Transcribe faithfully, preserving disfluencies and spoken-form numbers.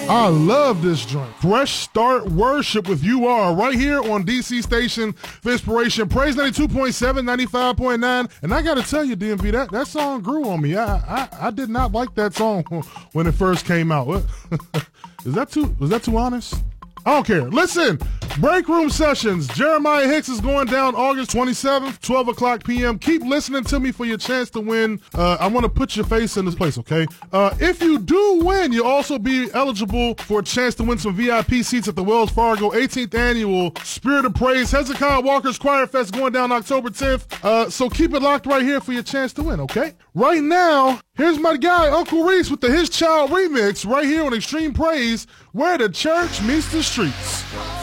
I love this joint. Fresh Start Worship with You Are right here on D C Station for Inspiration. Praise ninety-two point seven, ninety-five point nine. And I got to tell you, D M V, that, that song grew on me. I, I I did not like that song when it first came out. Is that too, was that too honest? I don't care. Listen, Break Room Sessions. Jeremiah Hicks is going down August twenty-seventh, twelve o'clock p.m. Keep listening to me for your chance to win. Uh, I want to put your face in this place, okay? Uh, if you do win, you'll also be eligible for a chance to win some V I P seats at the Wells Fargo eighteenth Annual Spirit of Praise Hezekiah Walker's Choir Fest going down October tenth. Uh, so keep it locked right here for your chance to win, okay? Right now, here's my guy, Uncle Reese, with the His Child remix right here on Extreme Praise, where the church meets the streets.